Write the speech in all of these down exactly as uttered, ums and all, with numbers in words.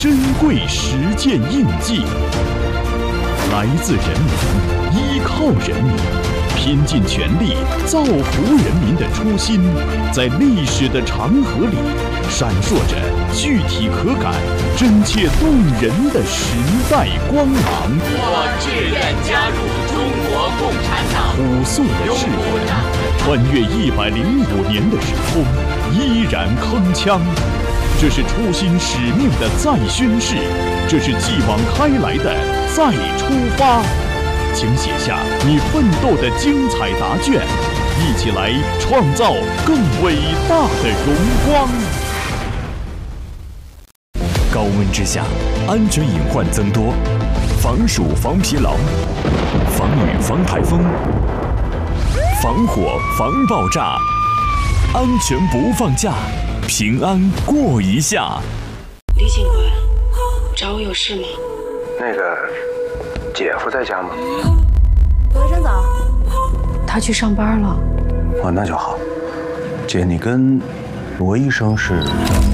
珍贵实践印记，来自人民，依靠人民，拼尽全力造福人民的初心，在历史的长河里闪烁着具体可感、真切动人的时代光芒。 我志愿加入中国共产党。 朴素的士魂，穿越一百零五年的时空，依然铿锵。这是初心使命的再宣誓，这是继往开来的再出发。请写下你奋斗的精彩答卷，一起来创造更伟大的荣光。 高温之下，安全隐患增多，防暑防疲劳，防雨防台风，防火防爆炸，安全不放假，平安过一下。 李警官，找我有事吗？ 那个姐夫在家吗？ 罗生早，他去上班了。 哦，那就好。姐，你跟罗医生是？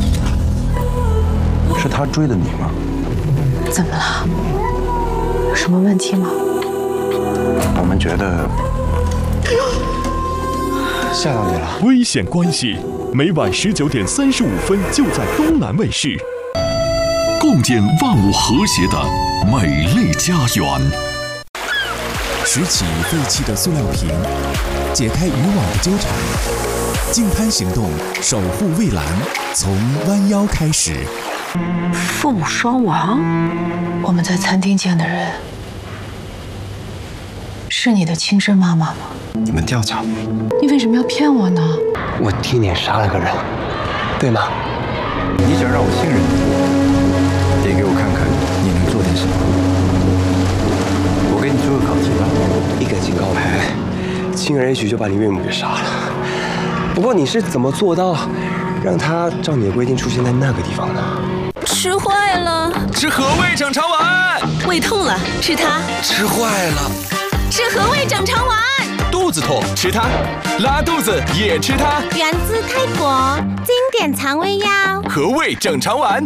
是他追的你吗？ 怎么了？有什么问题吗？ 我们觉得吓到你了。 危险关系，每晚十九点三十五分就在东南卫视。 共建万物和谐的美丽家园。 拾起废弃的塑料瓶，解开渔网的纠缠。净滩行动，守护蔚蓝，从弯腰开始。 父母双亡，我们在餐厅见的人是你的亲生妈妈吗？ 你们调查， 你为什么要骗我呢？ 我替你杀了个人，对吗？你想让我信任你，得给我看看你能做点什么。我给你出个考题吧，一个警告牌，轻而易举就把你岳母给杀了。不过你是怎么做到让他照你的规定出现在那个地方呢？ 吃坏了， 吃和味整肠丸。 胃痛了，吃它。 吃坏了， 吃和味整肠丸。 肚子痛，吃它。拉肚子也吃它。 源自泰国经典肠胃药， 和味整肠丸。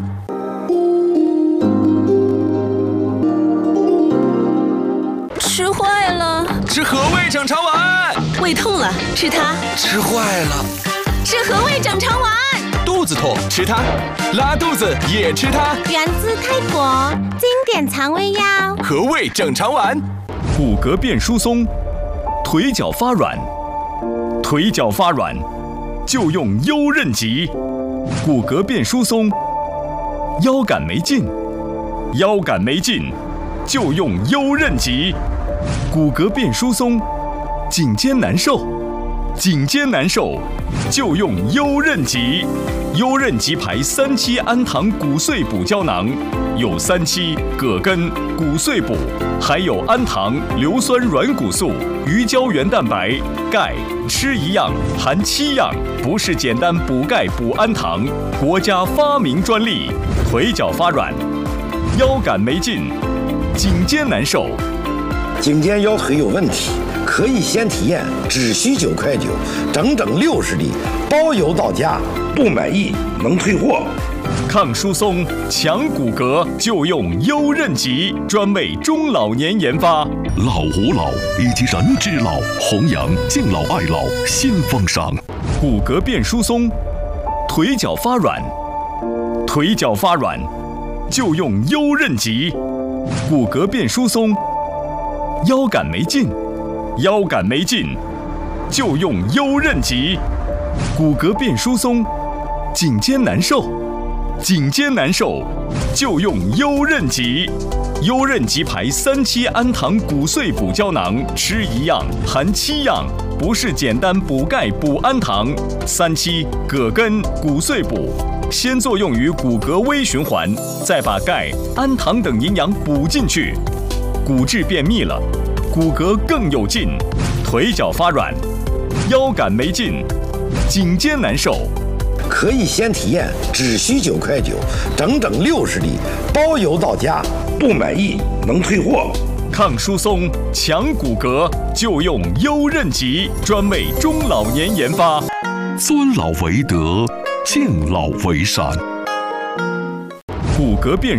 吃坏了， 吃和味整肠丸。 胃痛了，吃它。 吃坏了， 吃和味整肠丸。 肚子痛，吃它。拉肚子也吃它。 源自泰国经典肠胃药， 和味整肠丸。 骨骼变疏松，腿脚发软，腿脚发软就用优韧极。骨骼变疏松，腰杆没劲，腰杆没劲就用优韧极。骨骼变疏松，颈肩难受，颈肩难受就用优韧极。优韧极牌三七氨糖骨碎补胶囊，有三七、葛根、骨碎补，还有氨糖、硫酸软骨素、鱼胶原蛋白、钙，吃一样含七样，不是简单补钙补氨糖，国家发明专利。腿脚发软，腰杆没劲，颈肩难受， 颈肩腰腿有问题，可以先体验，只需九块九，整整六十粒，包邮到家，不满意能退货。 抗疏松、强骨骼就用优韧极，专为中老年研发。 老吾老以及人之老，弘扬敬老爱老新风尚。 骨骼变疏松，腿脚发软，腿脚发软就用优韧极。骨骼变疏松，腰杆没劲，腰杆没劲就用优韧极。骨骼变疏松，颈肩难受，颈肩难受就用优韧极。优韧极牌三七氨糖骨碎补胶囊，吃一样含七样，不是简单补钙补氨糖。三七、葛根、骨碎补，先作用于骨骼微循环，再把钙、氨糖等营养补进去，骨质变密了，骨骼更有劲。腿脚发软，腰杆没劲，颈肩难受， 可以先体验，只需九块九，整整六十粒，包邮到家，不满意能退货。 抗疏松、强骨骼就用优韧极，专为中老年研发。 尊老为德，敬老为善。 骨骼变